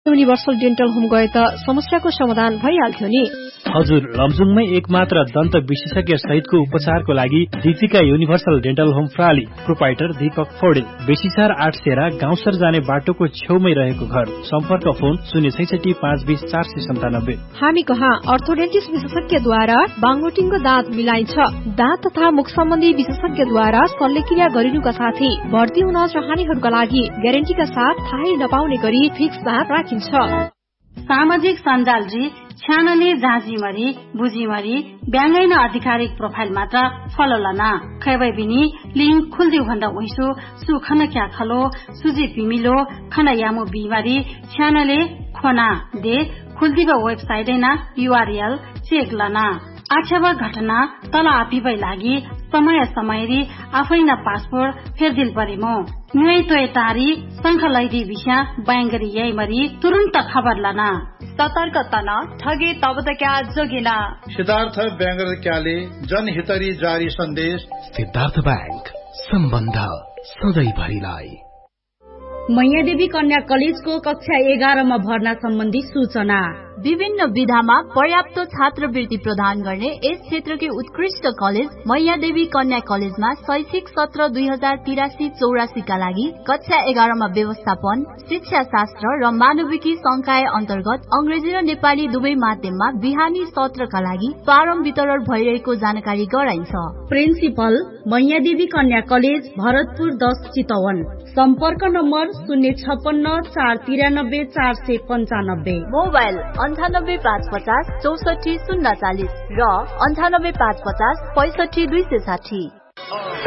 Universal dental home गए त समस्याको समाधान भइहाल्थ्यो नि। हजुर, लमजुङमै एकमात्र दन्त विशेषज्ञ सहितको उपचारको लागि Deepika universal dental home प्राली, proprietor Deepak Paudel, बेसीसार 8 सेरा गाउँसर जाने बाटोको छेउमै रहेको घर। सम्पर्क फोन 066 520 497। हामी कहाँ अर्थोडेन्टिस्ट विशेषज्ञद्वारा बाङोटिङको दाँत मिलाइन्छ। दाँत तथा मुख सम्बन्धी विशेषज्ञद्वारा शल्यक्रिया गरिनुका साथै भर्ती हुन चाहनेहरूका लागि ग्यारेन्टीका साथ थाहै नपाउने गरी फिक्स दाँत राखिन्छ। सामाजिक सञ्जालजी छ्यानले जाँचीमरी बुझीमरी ब्याङ्गैन आधिकारिक प्रोफाइल मात्र फलो लना खैबै बिनी लिंक खुल्दिउ भन्दा उइसो सुखन क्या खलो सुजी पिमिलो खना यामो बिमारी छ्यानले खोना दे खुल्दिबा वेबसाइट ना URL चेक लना आक्षेप घटना तल आपिबै लागि समय समयरी आफैना पासपोर्ट फेरदिल परिमो न्याय तोय तारी संखलैदी विषय बैंगरी यही मरी तुरंत खबर लना सतर्क तना ठगे तब त क्या जोगिना। सिद्धार्थ बैंगर क्याले जनहितरी जारी सन्देश। सिद्धार्थ बैंक सम्बन्ध सधैँ भरिलाई। मैयादेवी कन्या कलेजको कक्षा 11 मा भर्ना सम्बन्धी सूचना। विभिन्न विधामा पर्याप्त छात्रवृत्ति प्रदान गर्ने यस क्षेत्रकै उत्कृष्ट कलेज मैयादेवी कन्या कलेजमा शैक्षिक सत्र 2083-84 का लागि कक्षा 11 मा व्यवस्थापन, शिक्षा शास्त्र र मानविकी संकाय अन्तर्गत अंग्रेजी र नेपाली दुवै माध्यममा बिहानी सत्रका लागि फारम वितरण भइरहेको जानकारी गराइन्छ। प्रिन्सिपल मैयादेवी कन्या कलेज भरतपुर 10 चितवन। सम्पर्क नम्बर 056 493 495। मोबाइल 98550 64 040 र 98550 65 260।